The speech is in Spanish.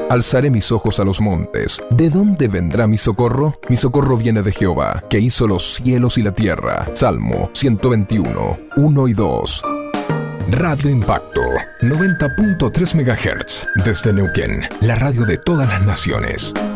Alzaré mis ojos a los montes. ¿De dónde vendrá mi socorro? Mi socorro viene de Jehová, que hizo los cielos y la tierra. Salmo 121, 1 y 2. Radio Impacto, 90.3 MHz, desde Neuquén, la radio de todas las naciones.